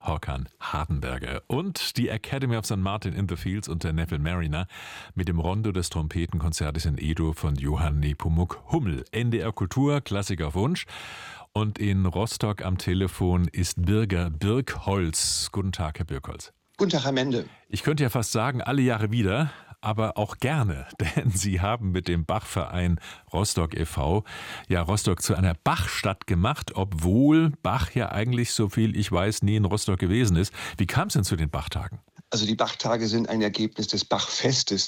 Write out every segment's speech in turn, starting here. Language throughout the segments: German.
Håkan Hardenberger. Und die Academy of St. Martin in the Fields unter Neville Marriner mit dem Rondo des Trompetenkonzertes in E-Dur von Johann Nepomuk Hummel. NDR Kultur, Klassik auf Wunsch. Und in Rostock am Telefon ist Birger Birkholz. Guten Tag, Herr Birkholz. Guten Tag, Herr Mende. Ich könnte ja fast sagen, alle Jahre wieder, aber auch gerne, denn Sie haben mit dem Bachverein Rostock e.V. ja Rostock zu einer Bachstadt gemacht, obwohl Bach ja eigentlich, so viel ich weiß, nie in Rostock gewesen ist. Wie kam es denn zu den Bachtagen? Also die Bachtage sind ein Ergebnis des Bachfestes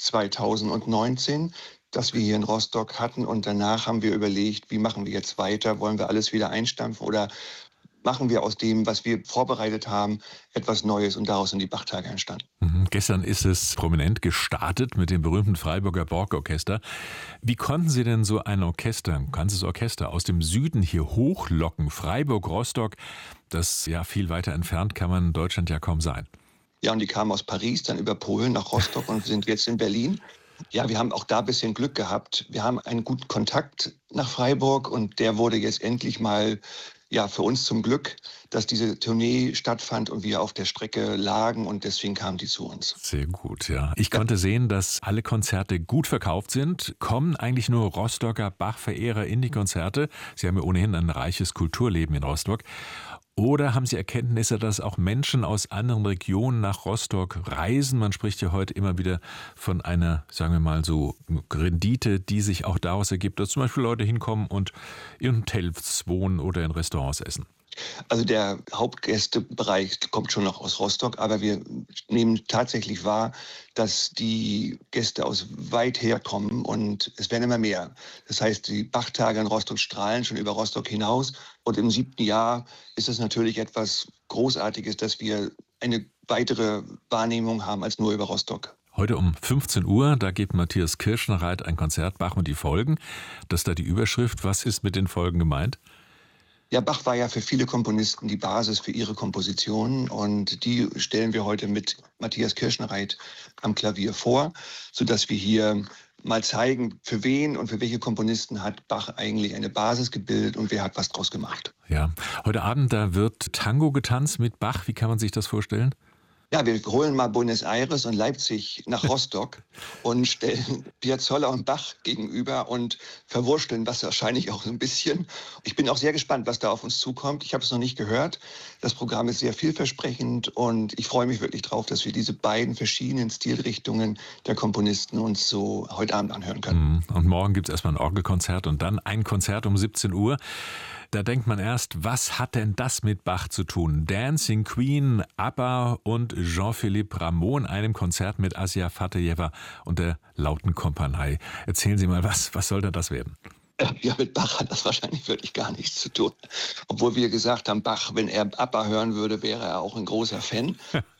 2019, das wir hier in Rostock hatten. Und danach haben wir überlegt, wie machen wir jetzt weiter? Wollen wir alles wieder einstampfen oder machen wir aus dem, was wir vorbereitet haben, etwas Neues, und daraus sind die Bachtage entstanden. Gestern ist es prominent gestartet mit dem berühmten Freiburger Borgorchester. Wie konnten Sie denn so ein Orchester, ein ganzes Orchester aus dem Süden hier hochlocken? Freiburg, Rostock, das ja viel weiter entfernt kann man in Deutschland ja kaum sein. Ja, und die kamen aus Paris, dann über Polen nach Rostock und sind jetzt in Berlin. Ja, wir haben auch da ein bisschen Glück gehabt. Wir haben einen guten Kontakt nach Freiburg und der wurde jetzt endlich mal, ja, für uns zum Glück, dass diese Tournee stattfand und wir auf der Strecke lagen, und deswegen kamen die zu uns. Sehr gut, ja. Ich konnte sehen, dass alle Konzerte gut verkauft sind. Kommen eigentlich nur Rostocker Bach-Verehrer in die Konzerte? Sie haben ja ohnehin ein reiches Kulturleben in Rostock. Oder haben Sie Erkenntnisse, dass auch Menschen aus anderen Regionen nach Rostock reisen? Man spricht ja heute immer wieder von einer, sagen wir mal so, Rendite, die sich auch daraus ergibt, dass zum Beispiel Leute hinkommen und in Hotels wohnen oder in Restaurants essen. Also der Hauptgästebereich kommt schon noch aus Rostock, aber wir nehmen tatsächlich wahr, dass die Gäste aus weit her kommen, und es werden immer mehr. Das heißt, die Bachtage in Rostock strahlen schon über Rostock hinaus, und im 7. Jahr ist es natürlich etwas Großartiges, dass wir eine weitere Wahrnehmung haben als nur über Rostock. Heute um 15 Uhr, da gibt Matthias Kirschenreit ein Konzert, Bach und die Folgen. Das ist da die Überschrift. Was ist mit den Folgen gemeint? Ja, Bach war ja für viele Komponisten die Basis für ihre Kompositionen, und die stellen wir heute mit Matthias Kirschenreit am Klavier vor, sodass wir hier mal zeigen, für wen und für welche Komponisten hat Bach eigentlich eine Basis gebildet und wer hat was draus gemacht. Ja, heute Abend, da wird Tango getanzt mit Bach. Wie kann man sich das vorstellen? Ja, wir holen mal Buenos Aires und Leipzig nach Rostock und stellen Piazzolla und Bach gegenüber und verwurschteln das wahrscheinlich auch so ein bisschen. Ich bin auch sehr gespannt, was da auf uns zukommt. Ich habe es noch nicht gehört. Das Programm ist sehr vielversprechend, und ich freue mich wirklich drauf, dass wir diese beiden verschiedenen Stilrichtungen der Komponisten uns so heute Abend anhören können. Und morgen gibt es erstmal ein Orgelkonzert und dann ein Konzert um 17 Uhr. Da denkt man erst, was hat denn das mit Bach zu tun? Dancing Queen, ABBA und Jean-Philippe Rameau in einem Konzert mit Assia Fatayeva und der Lautenkompanie. Erzählen Sie mal, was soll denn das werden? Ja, mit Bach hat das wahrscheinlich wirklich gar nichts zu tun. Obwohl wir gesagt haben, Bach, wenn er ABBA hören würde, wäre er auch ein großer Fan.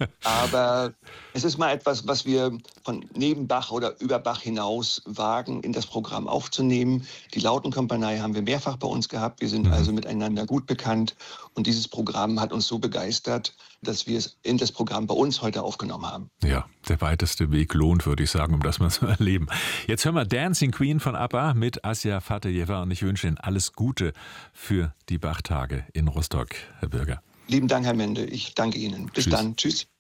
Aber es ist mal etwas, was wir von neben Bach oder über Bach hinaus wagen, in das Programm aufzunehmen. Die Lautenkompanie haben wir mehrfach bei uns gehabt. Wir sind also miteinander gut bekannt. Und dieses Programm hat uns so begeistert, dass wir es in das Programm bei uns heute aufgenommen haben. Ja, der weiteste Weg lohnt, würde ich sagen, um das mal zu erleben. Jetzt hören wir Dancing Queen von ABBA mit Assia Fatayeva, und ich wünsche Ihnen alles Gute für die Bachtage in Rostock, Herr Birger. Lieben Dank, Herr Mende. Ich danke Ihnen. Bis dann. Tschüss.